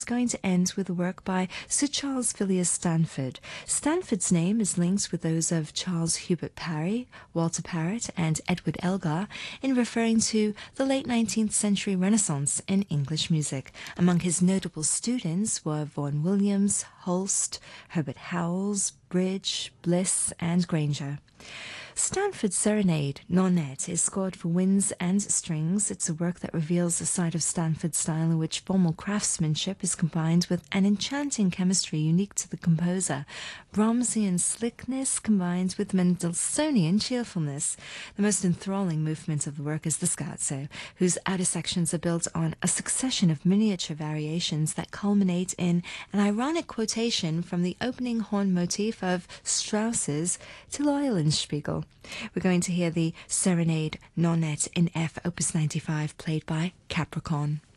going to end with a work by Sir Charles Villiers Stanford. Stanford's name is linked with those of Charles Hubert Parry, Walter Parrott, and Edward Elgar in referring to the late 19th century Renaissance in English music. Among his notable students were Vaughan Williams, Holst, Herbert Howells, Bridge, Bliss, and Granger. Stanford's Serenade, Nonet, is scored for winds and strings. It's a work that reveals a side of Stanford's style in which formal craftsmanship is combined with an enchanting chemistry unique to the composer. Brahmsian slickness combined with Mendelssohnian cheerfulness. The most enthralling movement of the work is the scherzo, whose outer sections are built on a succession of miniature variations that culminate in an ironic quotation from the opening horn motif of Strauss's Till Eulenspiegel. We're going to hear the Serenade Nonet in F, Opus 95, played by Capricorn.